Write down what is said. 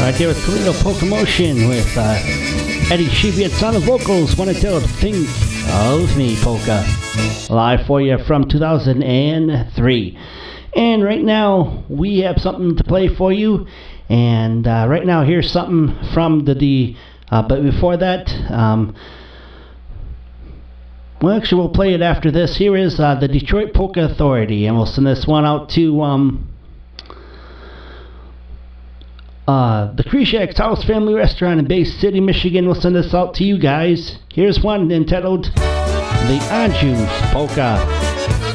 Right there with Toledo Polka Motion with Eddie Shevitz on the vocals. Wanna tell Think of Me Polka. Live for you from 2003. And right now we have something to play for you. And right now here's something from but before that, well, actually we'll play it after this. Here is the Detroit Polka Authority, and we'll send this one out to the Krishak's House Family Restaurant in Bay City, Michigan. We'll send this out to you guys. Here's one entitled The Anjus Polka.